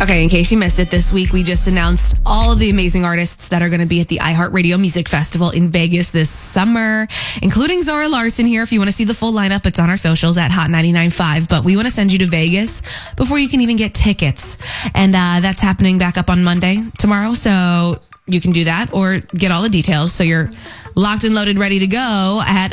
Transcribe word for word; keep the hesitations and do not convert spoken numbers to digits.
Okay, in case you missed it, this week we just announced all of the amazing artists that are going to be at the iHeartRadio Music Festival in Vegas this summer, including Zora Larson here. If you want to see the full lineup, it's on our socials at Hot ninety-nine point five. But we want to send you to Vegas before you can even get tickets. And uh, that's happening back up on Monday, tomorrow. So you can do that or get all the details. So you're locked and loaded, ready to go at